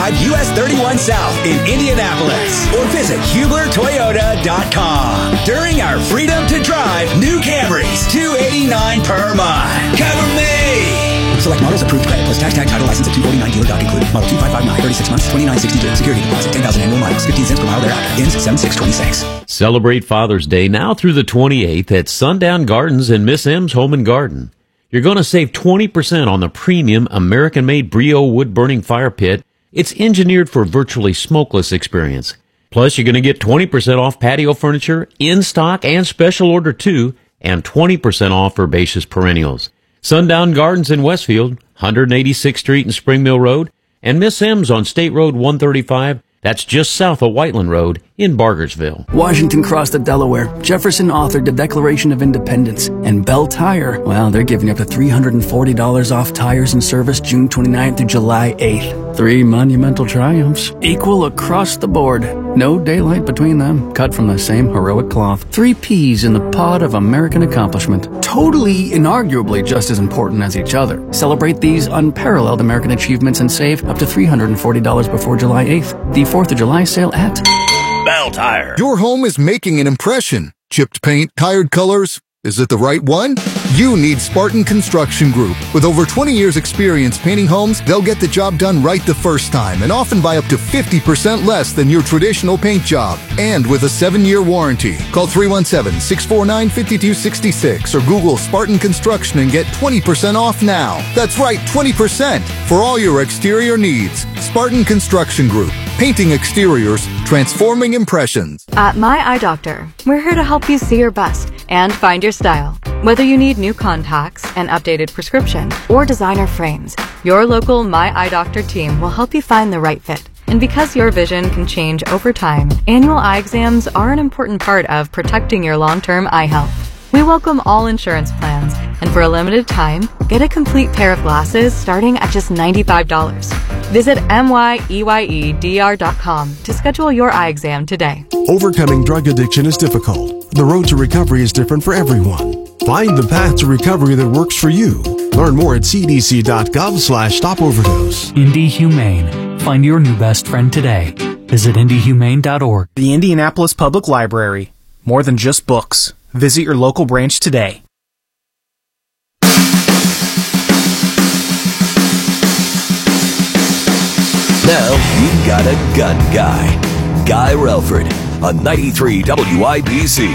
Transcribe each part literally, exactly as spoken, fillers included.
drive U S thirty-one South in Indianapolis or visit Hubler Toyota dot com. During our Freedom to Drive new Camrys, two hundred eighty-nine dollars per month. Cover me! Select models, approved credit, plus tax tag title license at two forty-nine dealer doc included. Model two five five nine, thirty-six months, twenty-nine sixty-two. Security deposit, ten thousand annual miles, fifteen cents per mile thereafter. Ends seven six twenty-six. Celebrate Father's Day now through the twenty-eighth at Sundown Gardens in Miss M's Home and Garden. You're going to save twenty percent on the premium American-made Brio wood-burning fire pit. It's engineered for virtually smokeless experience. Plus, you're going to get twenty percent off patio furniture, in stock and special order too, and twenty percent off herbaceous perennials. Sundown Gardens in Westfield, one eighty-sixth Street and Spring Mill Road, and Miss M's on State Road one thirty-five. That's just south of Whiteland Road in Bargersville. Washington crossed the Delaware. Jefferson authored the Declaration of Independence. And Bell Tire, well, they're giving up to three hundred forty dollars off tires and service June twenty-ninth through July eighth. Three monumental triumphs, equal across the board. No daylight between them, cut from the same heroic cloth. Three peas in the pod of American accomplishment. Totally, inarguably just as important as each other. Celebrate these unparalleled American achievements and save up to three hundred forty dollars before July eighth. The fourth of July sale at Bell Tire. Your home is making an impression. Chipped paint, tired colors. Is it the right one? You need Spartan Construction Group. With over twenty years experience painting homes, they'll get the job done right the first time and often by up to fifty percent less than your traditional paint job. And with a seven-year warranty. Call three one seven, six four nine, five two six six or Google Spartan Construction and get twenty percent off now. That's right, twenty percent for all your exterior needs. Spartan Construction Group. Painting exteriors, transforming impressions. At My Eye Doctor, we're here to help you see your best and find your style. Whether you need new contacts, an updated prescription, or designer frames, your local My Eye Doctor team will help you find the right fit. And because your vision can change over time, annual eye exams are an important part of protecting your long-term eye health. We welcome all insurance plans, and for a limited time, get a complete pair of glasses starting at just ninety-five dollars. Visit M Y E Y E D R dot com to schedule your eye exam today. Overcoming drug addiction is difficult. The road to recovery is different for everyone. Find the path to recovery that works for you. Learn more at c d c dot gov slash stop overdose. Indy Humane. Find your new best friend today. Visit indy humane dot org. The Indianapolis Public Library. More than just books. Visit your local branch today. Now you've got a gun guy. Guy Relford on ninety-three W I B C.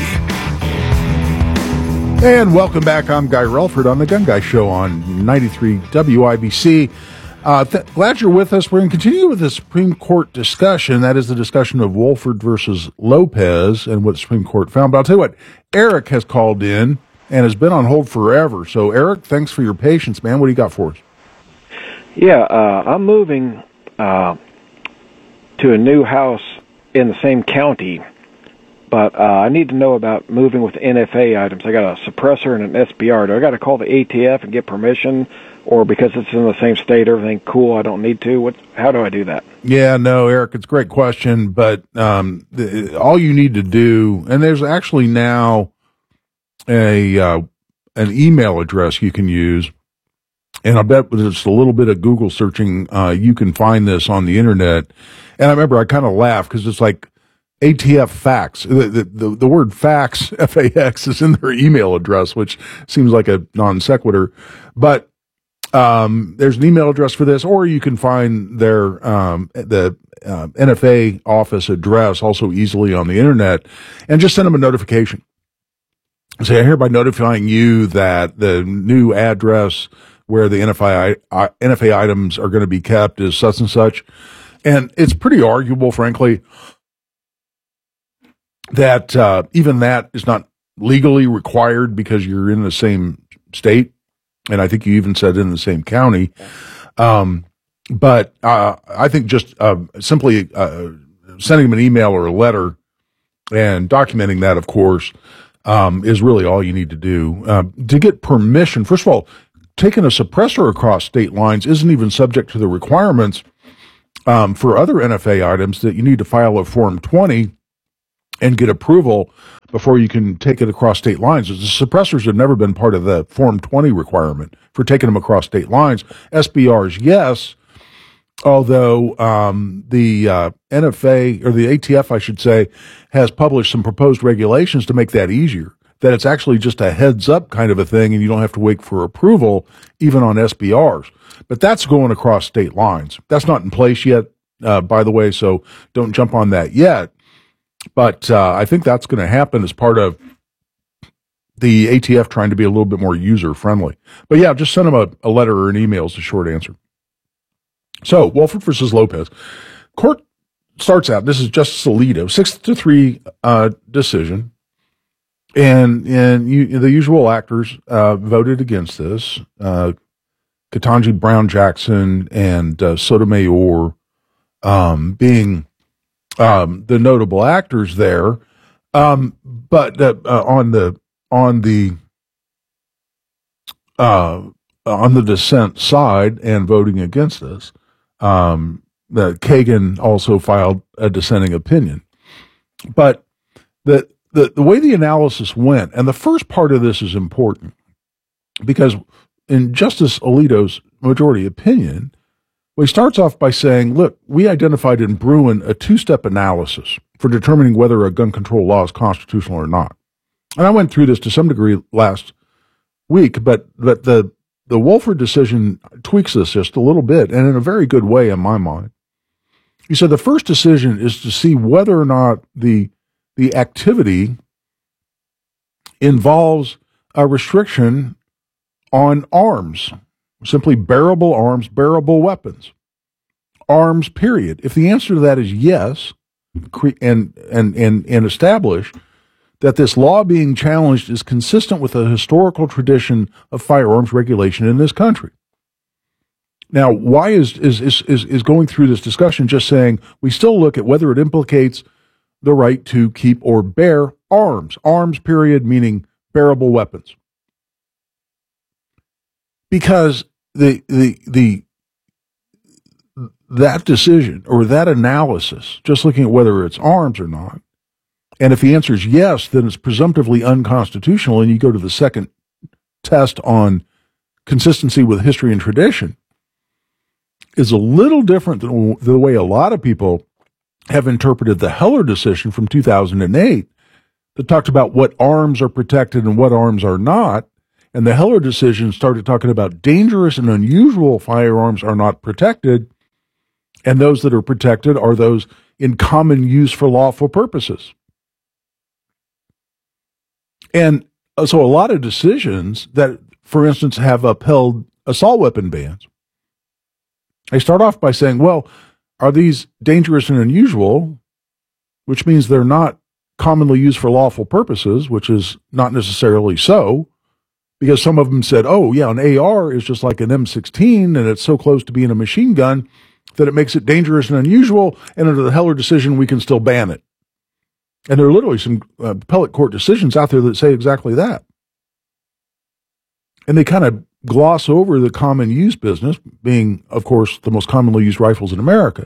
And welcome back. I'm Guy Relford on the Gun Guy Show on ninety-three W I B C. Uh, th- glad you're with us. We're going to continue with the Supreme Court discussion. That is the discussion of Wohlford versus Lopez and what the Supreme Court found. But I'll tell you what, Eric has called in and has been on hold forever. So, Eric, thanks for your patience, man. What do you got for us? Yeah, uh, I'm moving uh, to a new house in the same county, but uh, I need to know about moving with N F A items. I got a suppressor and an S P R. Do I got to call the A T F and get permission? Or because it's in the same state, everything cool, I don't need to? What? How do I do that? Yeah, no, Eric, it's a great question, but um, the, all you need to do, and there's actually now a uh, an email address you can use, and I bet with just a little bit of Google searching, uh, you can find this on the internet. And I remember I kind of laughed because it's like A T F fax. The, the, the, the word fax, F A X, is in their email address, which seems like a non sequitur, but Um, there's an email address for this, or you can find their um, the uh, N F A office address also easily on the internet, and just send them a notification. Say, I hereby notifying you that the new address where the N F A, N F A items are going to be kept is such and such. And it's pretty arguable, frankly, that uh, even that is not legally required because you're in the same state. And I think you even said in the same county. Um, but uh, I think just uh, simply uh, sending them an email or a letter and documenting that, of course, um, is really all you need to do. Uh, to get permission, first of all, taking a suppressor across state lines isn't even subject to the requirements um, for other N F A items that you need to file a Form twenty and get approval before you can take it across state lines. The suppressors have never been part of the Form twenty requirement for taking them across state lines. S B Rs, yes, Although um, the uh, N F A, or the A T F, I should say, has published some proposed regulations to make that easier, that it's actually just a heads-up kind of a thing, and you don't have to wait for approval, even on S B Rs. But that's going across state lines. That's not in place yet, uh, by the way, so don't jump on that yet. But uh, I think that's going to happen as part of the A T F trying to be a little bit more user-friendly. But yeah, just send them a, a letter or an email is the short answer. So, Wohlford versus Lopez. Court starts out, this is Justice Alito, six to three uh, decision. And and you, the usual actors uh, voted against this. Uh, Ketanji Brown Jackson and uh, Sotomayor um, being um, the notable actors there. Um, but uh, uh, on the on the uh, on the dissent side and voting against this, um, the Kagan also filed a dissenting opinion. But the The, the way the analysis went, and the first part of this is important, because in Justice Alito's majority opinion, well, he starts off by saying, look, we identified in Bruen a two-step analysis for determining whether a gun control law is constitutional or not. And I went through this to some degree last week, but, but the, the Wohlford decision tweaks this just a little bit, and in a very good way in my mind. He said the first decision is to see whether or not the The activity involves a restriction on arms, simply bearable arms, bearable weapons, arms, period. If the answer to that is yes, and, and, and, and establish that this law being challenged is consistent with the historical tradition of firearms regulation in this country. Now, why is, is, is, is going through this discussion just saying we still look at whether it implicates the right to keep or bear arms, arms period, meaning bearable weapons. Because the, the, the, that decision or that analysis, just looking at whether it's arms or not, and if the answer is yes, then it's presumptively unconstitutional, and you go to the second test on consistency with history and tradition, is a little different than the way a lot of people have interpreted the Heller decision from two thousand eight that talked about what arms are protected and what arms are not. And the Heller decision started talking about dangerous and unusual firearms are not protected, and those that are protected are those in common use for lawful purposes. And so a lot of decisions that, for instance, have upheld assault weapon bans, they start off by saying, well, are these dangerous and unusual, which means they're not commonly used for lawful purposes, which is not necessarily so, because some of them said, oh, yeah, an A R is just like an M sixteen, and it's so close to being a machine gun that it makes it dangerous and unusual, and under the Heller decision, we can still ban it. And there are literally some uh, appellate court decisions out there that say exactly that. And they kind of gloss over the common use business, being, of course, the most commonly used rifles in America.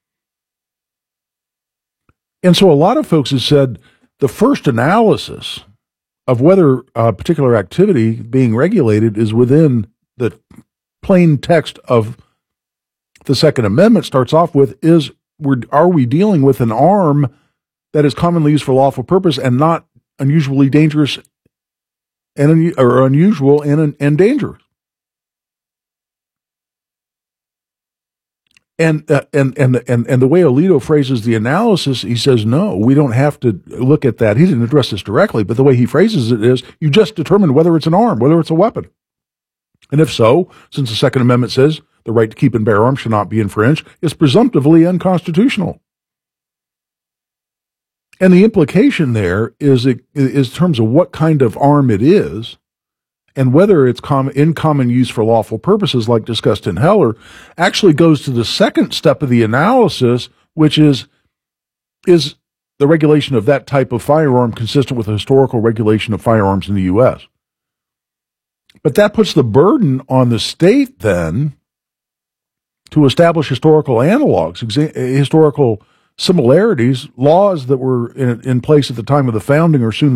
And so a lot of folks have said the first analysis of whether a particular activity being regulated is within the plain text of the Second Amendment starts off with, is we're, are we dealing with an arm that is commonly used for lawful purpose and not unusually dangerous and or unusual and, and dangerous? And, uh, and, and, and, and the way Alito phrases the analysis, he says, no, we don't have to look at that. He didn't address this directly, but the way he phrases it is, you just determine whether it's an arm, whether it's a weapon. And if so, since the Second Amendment says the right to keep and bear arms should not be infringed, it's presumptively unconstitutional. And the implication there is, it, is in terms of what kind of arm it is, and whether it's com- in common use for lawful purposes, like discussed in Heller, actually goes to the second step of the analysis, which is, is the regulation of that type of firearm consistent with the historical regulation of firearms in the U S? But that puts the burden on the state then to establish historical analogs, exa- historical similarities, laws that were in, in place at the time of the founding or soon